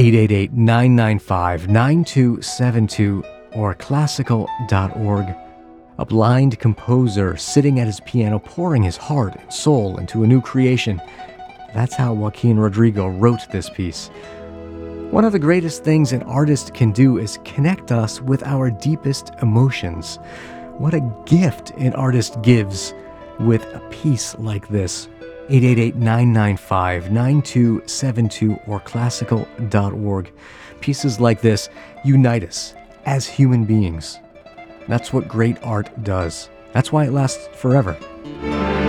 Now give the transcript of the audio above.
888-995-9272 or classical.org. A blind composer sitting at his piano pouring his heart and soul into a new creation. That's how Joaquin Rodrigo wrote this piece. One of the greatest things an artist can do is connect us with our deepest emotions. What a gift an artist gives with a piece like this. 888-995-9272 or classical.org. Pieces like this unite us as human beings. That's what great art does. That's why it lasts forever.